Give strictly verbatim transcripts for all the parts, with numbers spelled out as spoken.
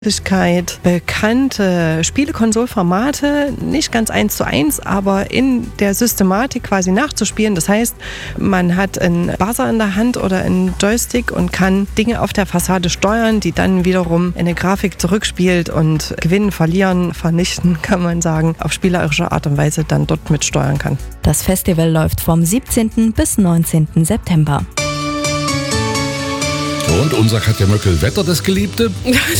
bekannte Spiele-Konsolformate, nicht ganz eins zu eins, aber in der Systematik quasi nachzuspielen. Das heißt, man hat einen Buzzer in der Hand oder einen Joystick und kann Dinge auf der Fassade steuern, die dann wiederum eine Grafik zurückspielt und gewinnen, verlieren, vernichten, kann man sagen, auf spielerische Art und Weise dann dort mitsteuern kann. Das Festival läuft vom siebzehnten bis neunzehnten September. Und unser Katja Möckel, Wetter, das Geliebte?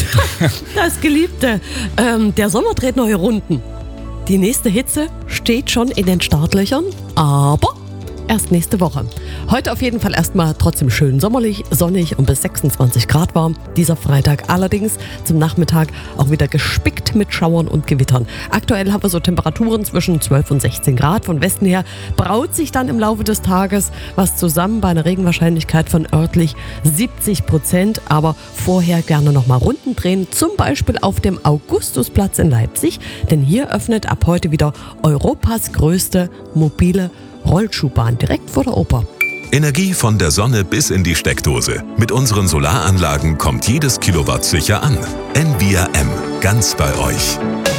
Das Geliebte. Ähm, der Sommer dreht neue Runden. Die nächste Hitze steht schon in den Startlöchern, aber erst nächste Woche. Heute auf jeden Fall erstmal trotzdem schön sommerlich, sonnig und bis sechsundzwanzig Grad warm. Dieser Freitag allerdings zum Nachmittag auch wieder gespickt mit Schauern und Gewittern. Aktuell haben wir so Temperaturen zwischen zwölf und sechzehn Grad. Von Westen her braut sich dann im Laufe des Tages was zusammen bei einer Regenwahrscheinlichkeit von örtlich siebzig Prozent. Aber vorher gerne nochmal Runden drehen, zum Beispiel auf dem Augustusplatz in Leipzig. Denn hier öffnet ab heute wieder Europas größte mobile Rollschuhbahn direkt vor der Oper. Energie von der Sonne bis in die Steckdose. Mit unseren Solaranlagen kommt jedes Kilowatt sicher an. N V R M, ganz bei euch.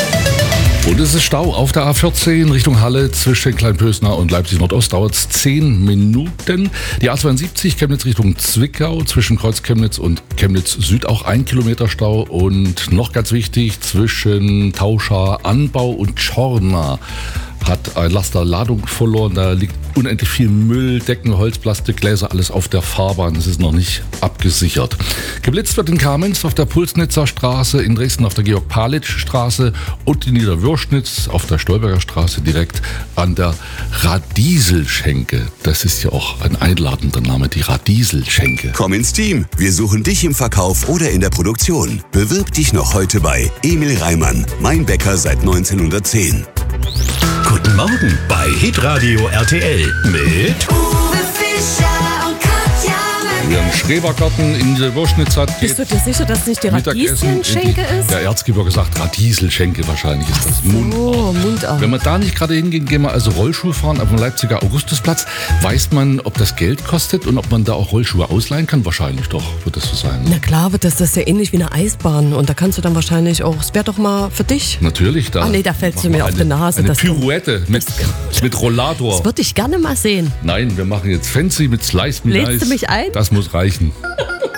Und es ist Stau auf der A vierzehn Richtung Halle zwischen Kleinpösner und Leipzig Nordost. Dauert es zehn Minuten. Die A zweiundsiebzig Chemnitz Richtung Zwickau zwischen Kreuz Chemnitz und Chemnitz Süd auch ein Kilometer Stau. Und noch ganz wichtig, zwischen Tauscha Anbau und Schorna hat ein Laster Ladung verloren. Da liegt unendlich viel Müll, Decken, Holz, Plastik, Gläser, alles auf der Fahrbahn. Es ist noch nicht abgesichert. Geblitzt wird in Kamenz auf der Pulsnitzer Straße, in Dresden auf der Georg-Palitsch-Straße und in Niederwürschnitz auf der Stolberger Straße direkt an der Radieselschenke. Das ist ja auch ein einladender Name, die Radieselschenke. Komm ins Team. Wir suchen dich im Verkauf oder in der Produktion. Bewirb dich noch heute bei Emil Reimann, mein Bäcker seit neunzehnhundertzehn. Guten Morgen bei Hitradio R T L mit Uwe Fischer und Katja Möckel. Wir haben Schrebergarten in der Wurschnitz hat. Bist du dir sicher, dass es nicht die Radieschenke ist? Der Erzgebirge sagt Radieselschenke wahrscheinlich ist das. Mund. Oh, Mundart. Wenn wir da nicht gerade hingehen, gehen wir also Rollschuh fahren auf dem Leipziger Augustusplatz. Weiß man, ob das Geld kostet und ob man da auch Rollschuhe ausleihen kann? Wahrscheinlich doch, wird das so sein. Na klar, wird das, das ist ja ähnlich wie eine Eisbahn. Und da kannst du dann wahrscheinlich auch, es wäre doch mal für dich. Natürlich. Da Ah nee, da fällst du mir eine, auf die Nase. Eine das Pirouette mit, mit Rollator. Das würde ich gerne mal sehen. Nein, wir machen jetzt Fancy mit Slice Me Lädst Nice. du mich ein? Das muss reichen.